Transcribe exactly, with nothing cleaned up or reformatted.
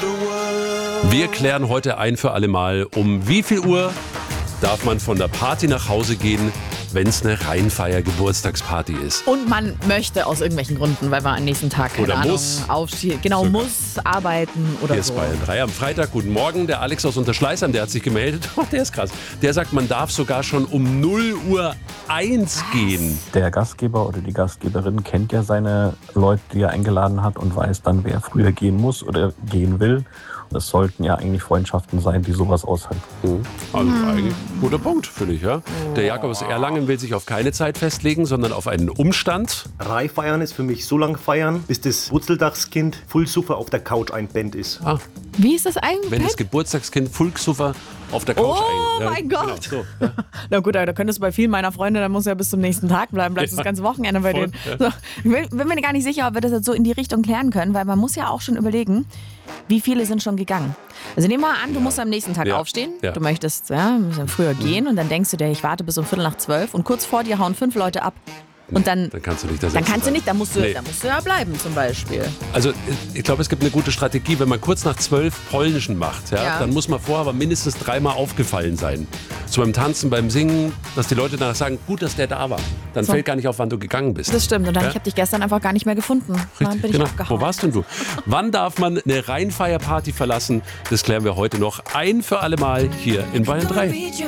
Wir klären heute ein für alle Mal, um wie viel Uhr darf man von der Party nach Hause gehen, wenn es eine Rheinfeier-Geburtstagsparty ist. Und man möchte aus irgendwelchen Gründen, weil man am nächsten Tag, keine Oder Ahnung, muss. aufsteht. Genau, Sogar. muss arbeiten oder Hier ist so. Bayern drei am Freitag. Guten Morgen, der Alex aus Unterschleißheim, der hat sich gemeldet. Oh, der ist krass. Der sagt, man darf sogar schon um null Uhr eins gehen. Der Gastgeber oder die Gastgeberin kennt ja seine Leute, die er eingeladen hat und weiß dann, wer früher gehen muss oder gehen will. Das sollten ja eigentlich Freundschaften sein, die sowas aushalten. Also eigentlich guter Punkt, finde ich. Ja? Der Jakob aus Erlangen will sich auf keine Zeit festlegen, sondern auf einen Umstand. Reihfeiern ist für mich so lange feiern, bis das Wurzeldachskind Fullsuffer auf der Couch einpennt ist. Ah, Wie ist das eigentlich? wenn das Geburtstagskind Fulksuffer auf der Couch Oh ein. mein Gott. Genau, so. Na gut, da könntest du bei vielen meiner Freunde, da muss ja bis zum nächsten Tag bleiben, bleibst Ja. das ganze Wochenende bei Voll, denen. So, ich bin, bin mir gar nicht sicher, ob wir das jetzt so in die Richtung klären können, weil man muss ja auch schon überlegen, wie viele sind schon gegangen. Also nehmen wir mal an, du musst am nächsten Tag Ja. aufstehen, Ja. du möchtest ja, ein bisschen früher gehen und dann denkst du dir, ich warte bis um Viertel nach zwölf und kurz vor dir hauen fünf Leute ab. Und dann, Dann kannst du nicht das dann kannst du nicht, dann musst du, Nee. dann musst du ja bleiben zum Beispiel. Also ich glaube, es gibt eine gute Strategie, wenn man kurz nach zwölf Polnischen macht, ja, Ja. dann muss man vorher aber mindestens dreimal aufgefallen sein. So beim Tanzen, beim Singen, dass die Leute danach sagen, gut, dass der da war. Dann So. fällt gar nicht auf, wann du gegangen bist. Das stimmt und dann, Ja. ich habe dich gestern einfach gar nicht mehr gefunden. Dann Richtig, bin ich genau. abgehauen. Wo warst denn du? Wann darf man eine Rheinfeierparty verlassen? Das klären wir heute noch ein für alle Mal hier in Bayern drei.